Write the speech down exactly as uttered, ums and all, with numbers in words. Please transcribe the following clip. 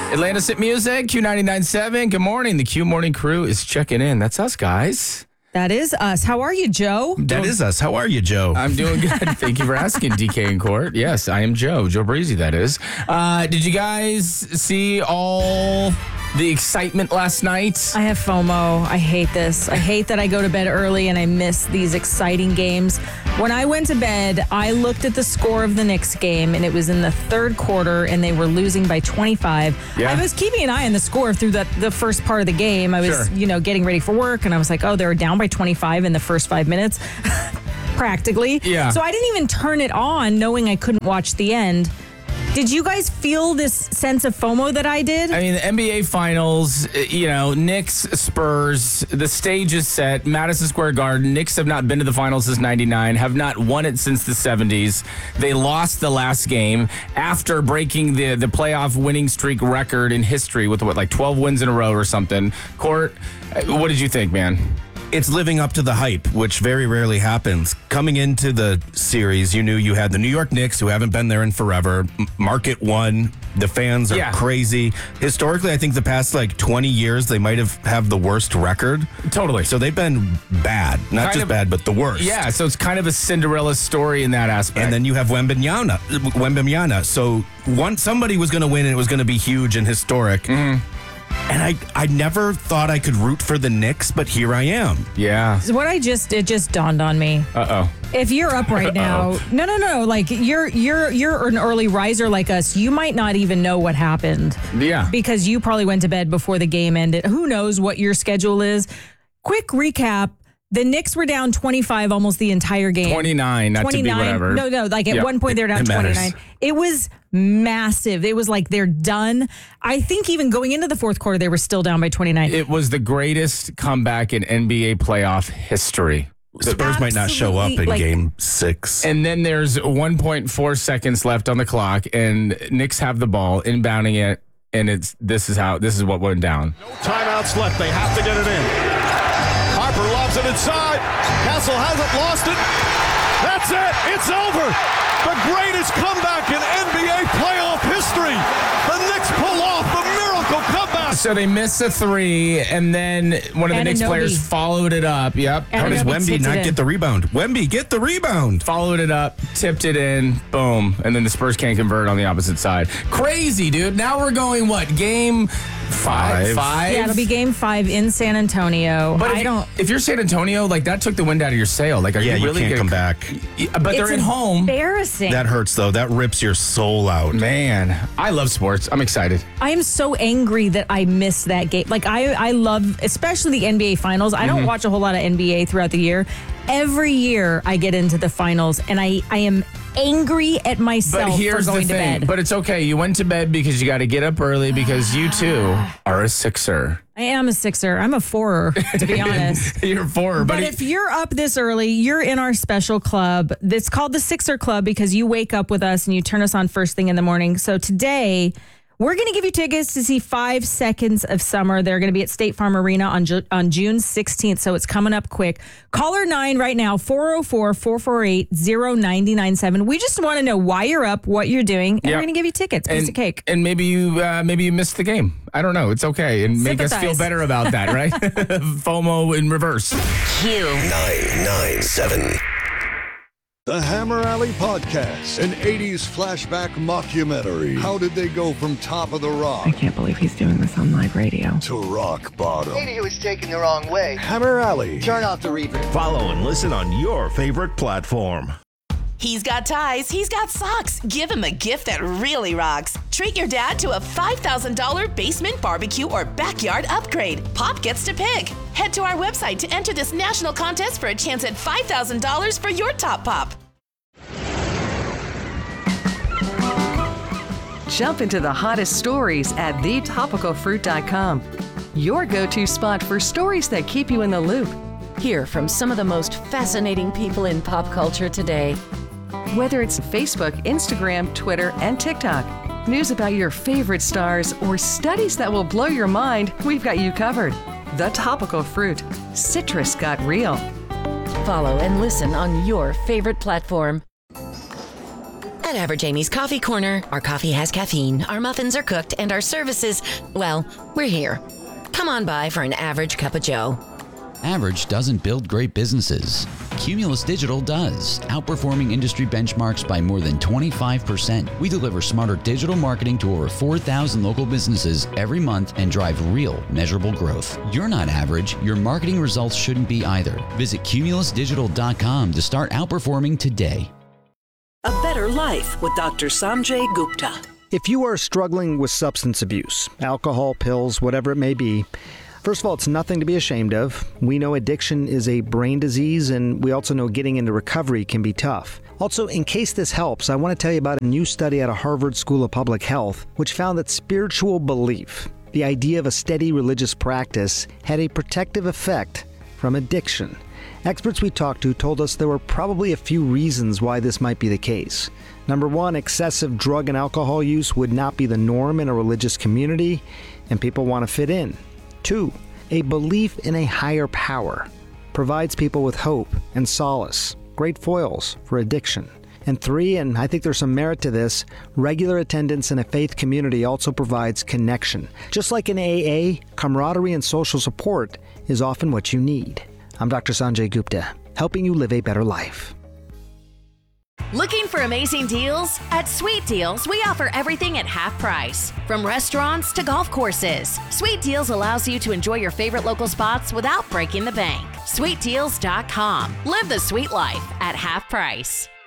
Atlanta Sit Music, Q ninety-nine point seven. Good morning. The Q Morning Crew is checking in. That's us, guys. That is us. How are you, Joe? That is us. How are you, Joe? I'm doing good. Thank you for asking, D K in court. Yes, I am Joe. Joe Breezy, that is. Uh, did you guys see all the excitement last night? I have FOMO. I hate this. I hate that I go to bed early and I miss these exciting games. When I went to bed, I looked at the score of the Knicks game, and it was in the third quarter, and they were losing by twenty-five. Yeah. I was keeping an eye on the score through the, the first part of the game. I was, Sure. you know, getting ready for work, and I was like, oh, they were down by twenty-five in the first five minutes, practically. Yeah. So I didn't even turn it on, knowing I couldn't watch the end. Did you guys feel this sense of FOMO that I did? I mean, the N B A Finals, you know, Knicks, Spurs, the stage is set. Madison Square Garden. Knicks have not been to the finals since ninety-nine, have not won it since the seventies. They lost the last game after breaking the, the playoff winning streak record in history with, what, like twelve wins in a row or something. Court, what did you think, man? It's living up to the hype, which very rarely happens. Coming into the series, you knew you had the New York Knicks, who haven't been there in forever. M- Market one. The fans are Yeah. crazy. Historically, I think the past like twenty years, they might have have the worst record. Totally. So they've been bad. Not Kind just of- bad, but the worst. Yeah, so it's kind of a Cinderella story in that aspect. And then you have Wembanyama. Wembanyama. So one somebody was going to win, and it was going to be huge and historic. Mm-hmm. And I, I never thought I could root for the Knicks, but here I am. Yeah. What I just, it just dawned on me. Uh-oh. If you're up right now, no, no, no, like you're you're you're an early riser like us. You might not even know what happened Yeah. because you probably went to bed before the game ended. Who knows what your schedule is? Quick recap: the Knicks were down twenty-five almost the entire game. twenty-nine, not to be whatever. No, no, like at Yep. one point they were down It matters. twenty-nine. It was massive. It was like they're done. I think even going into the fourth quarter, they were still down by twenty-nine. It was the greatest comeback in N B A playoff history. Spurs might not show up in Absolutely, like- game six. And then there's one point four seconds left on the clock, and Knicks have the ball, inbounding it, and it's this is how this is what went down. Timeouts left. They have to get it in. Harper lobs it inside. Castle hasn't lost it. That's it. It's over. The greatest comeback in N B A playoff history. The Knicks pull off the miracle comeback. So they missed a three, and then one of the Knicks Anunoby. players followed it up. Yep. How does Anunoby Wemby tipped it not in. get the rebound? Wemby, get the rebound. Followed it up, tipped it in, boom. And then the Spurs can't convert on the opposite side. Crazy, dude. Now we're going, what, game five? Five. Five? Yeah, it'll be game five in San Antonio. But I if, don't. if you're San Antonio, like that took the wind out of your sail. Like, are Yeah, you you really can't gonna come back. Yeah, But they're it's at home. Embarrassing. That hurts, though. That rips your soul out. Man, I love sports. I'm excited. I am so angry that I missed that game. Like I, I love, especially the N B A Finals. I Mm-hmm. don't watch a whole lot of N B A throughout the year. Every year I get into the finals, and I, I am angry at But myself for here's the going to thing. bed. But it's okay. You went to bed because you got to get up early because you too are a Sixer. I am a Sixer. I'm a Fourer, to be honest. You're a four, But but if you're up this early, you're in our special club. That's called the Sixer Club because you wake up with us and you turn us on first thing in the morning. So today, we're going to give you tickets to see Five Seconds of Summer. They're going to be at State Farm Arena on Ju- on June sixteenth, so it's coming up quick. Caller nine right now, four oh four, four four eight, oh nine nine seven. We just want to know why you're up, what you're doing, and Yep. we're going to give you tickets, piece and, of cake. and maybe you uh, maybe you missed the game. I don't know. It's okay, and make us feel Sympathize. better about that, right? FOMO in reverse. nine nine seven. The Hammer Alley Podcast, an eighties flashback mockumentary. How did they go from top of the rock I can't believe he's doing this on live radio. to rock bottom? Maybe he was taken the wrong way. Hammer Alley. Turn off the reverb. Follow and listen on your favorite platform. He's got ties, he's got socks. Give him a gift that really rocks. Treat your dad to a five thousand dollars basement barbecue or backyard upgrade. Pop gets to pick. Head to our website to enter this national contest for a chance at five thousand dollars for your top pop. Jump into the hottest stories at the topical fruit dot com. Your go-to spot for stories that keep you in the loop. Hear from some of the most fascinating people in pop culture today. Whether it's Facebook, Instagram, Twitter, and TikTok, news about your favorite stars, or studies that will blow your mind, we've got you covered. The Topical Fruit. Citrus got real. Follow and listen on your favorite platform. At Average Amy's Coffee Corner, our coffee has caffeine, our muffins are cooked, and our services, well, we're here. Come on by for an average cup of joe. Average doesn't build great businesses. Cumulus Digital does, outperforming industry benchmarks by more than twenty-five percent. We deliver smarter digital marketing to over four thousand local businesses every month and drive real, measurable growth. You're not average. Your marketing results shouldn't be either. Visit cumulus digital dot com to start outperforming today. A Better Life with Doctor Sanjay Gupta. If you are struggling with substance abuse, alcohol, pills, whatever it may be, first of all, it's nothing to be ashamed of. We know addiction is a brain disease, and we also know getting into recovery can be tough. Also, in case this helps, I want to tell you about a new study out of Harvard School of Public Health, which found that spiritual belief, the idea of a steady religious practice, had a protective effect from addiction. Experts we talked to told us there were probably a few reasons why this might be the case. Number one, excessive drug and alcohol use would not be the norm in a religious community, and people want to fit in. Two, a belief in a higher power provides people with hope and solace, great foils for addiction. And three, and I think there's some merit to this, regular attendance in a faith community also provides connection. Just like in A A, camaraderie and social support is often what you need. I'm Doctor Sanjay Gupta, helping you live a better life. Looking for amazing deals? At Sweet Deals, we offer everything at half price. From restaurants to golf courses, Sweet Deals allows you to enjoy your favorite local spots without breaking the bank. sweet deals dot com. Live the sweet life at half price.